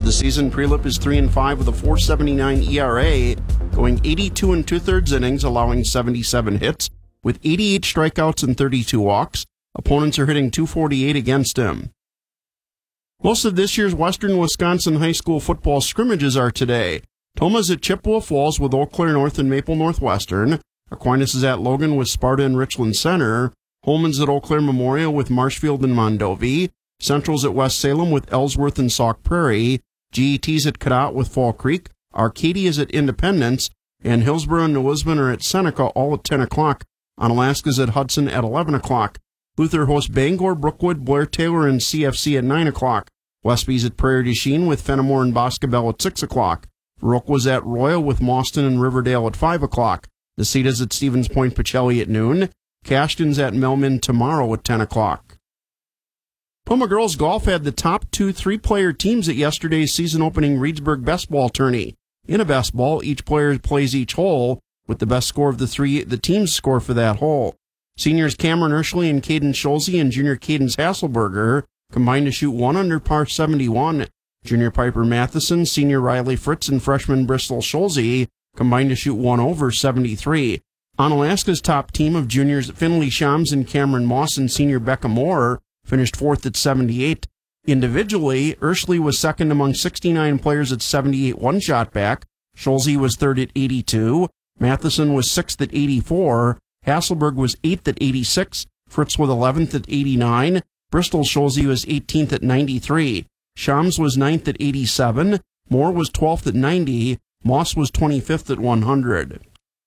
the season, Prelip is 3-5 with a 4.79 ERA, going 82 2/3 innings, allowing 77 hits, with 88 strikeouts and 32 walks. Opponents are hitting .248 against him. Most of this year's Western Wisconsin high school football scrimmages are today. Toma's at Chippewa Falls with Eau Claire North and Maple Northwestern. Aquinas is at Logan with Sparta and Richland Center. Holman's at Eau Claire Memorial with Marshfield and Mondovi. Central's at West Salem with Ellsworth and Sauk Prairie. GET's at Cadott with Fall Creek. Arcadia's at Independence. And Hillsborough and New Lisbon are at Seneca, all at 10 o'clock. Onalaska's at Hudson at 11 o'clock. Luther hosts Bangor, Brookwood, Blair Taylor, and CFC at 9 o'clock. Westby's at Prairie du Chien with Fenimore and Boscobel at 6 o'clock. Rook was at Royal with Mauston and Riverdale at 5 o'clock. Neceda's at Stevens Point Pacelli at noon. Cashton's at Melman tomorrow at 10 o'clock. Puma Girls Golf had the top 2 3-player teams at yesterday's season-opening Reedsburg Best Ball tourney. In a best ball, each player plays each hole, with the best score of the 3 the teams score for that hole. Seniors Cameron Urshley and Caden Scholze and junior Cadence Hasselberger combined to shoot 1 under par 71. Junior Piper Matheson, senior Riley Fritz, and freshman Bristol Scholze combined to shoot 1 over 73. Onalaska's top team of juniors Finley Shams and Cameron Moss and senior Becca Moore finished 4th at 78. Individually, Urshley was second among 69 players at 78 one-shot back. Scholze was 3rd at 82. Matheson was 6th at 84. Hasselberg was 8th at 86. Fritz was 11th at 89. Bristol Scholze was 18th at 93. Shams was 9th at 87. Moore was 12th at 90. Moss was 25th at 100.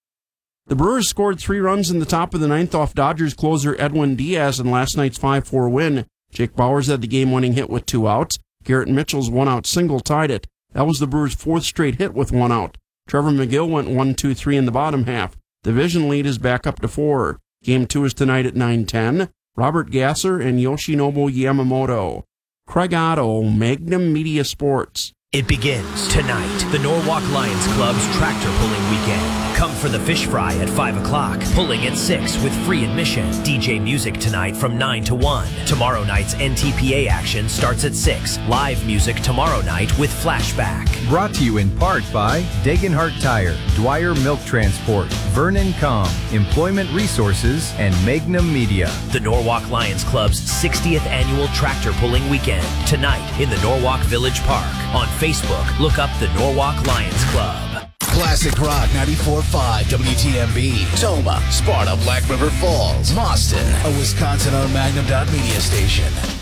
The Brewers scored 3 runs in the top of the 9th off Dodgers closer Edwin Diaz in last night's 5-4 win. Jake Bowers had the game-winning hit with 2 outs. Garrett Mitchell's 1-out single tied it. That was the Brewers' 4th straight hit with 1 out. Trevor McGill went 1-2-3 in the bottom half. The division lead is back up to 4. Game 2 is tonight at 9:10. Robert Gasser and Yoshinobu Yamamoto. Craig Otto, Magnum Media Sports. It begins tonight. The Norwalk Lions Club's tractor pulling weekend. Come for the fish fry at 5 o'clock. Pulling at 6 with free admission. DJ music tonight from 9 to 1. Tomorrow night's NTPA action starts at 6. Live music tomorrow night with Flashback. Brought to you in part by Degenhart Tire, Dwyer Milk Transport, Vernon Com, Employment Resources, and Magnum Media. The Norwalk Lions Club's 60th annual tractor pulling weekend. Tonight in the Norwalk Village Park. On Facebook, look up the Norwalk Lions Club. Classic Rock 94.5 WTMB. Toma, Sparta, Black River Falls, Mauston, a Wisconsin-owned Magnum Media station.